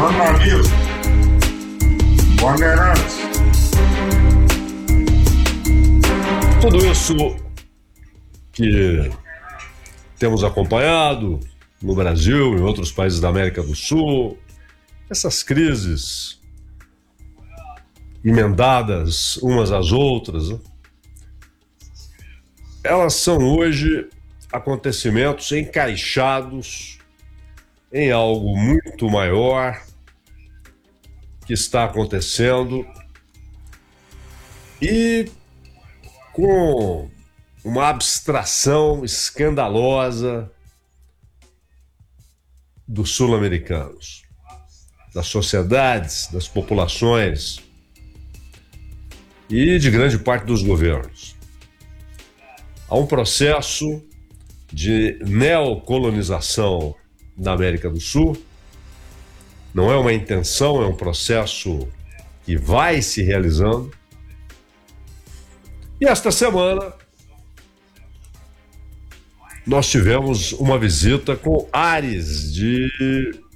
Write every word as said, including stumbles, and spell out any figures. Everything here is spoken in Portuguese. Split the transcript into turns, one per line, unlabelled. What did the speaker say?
jornalismo, Bandeirantes.
Tudo isso que temos acompanhado no Brasil e em outros países da América do Sul, essas crises emendadas umas às outras, né? Elas são hoje acontecimentos encaixados em algo muito maior que está acontecendo e com uma abstração escandalosa dos sul-americanos, das sociedades, das populações e de grande parte dos governos. Há um processo de neocolonização na América do Sul. Não é uma intenção, é um processo que vai se realizando. E esta semana nós tivemos uma visita com ares de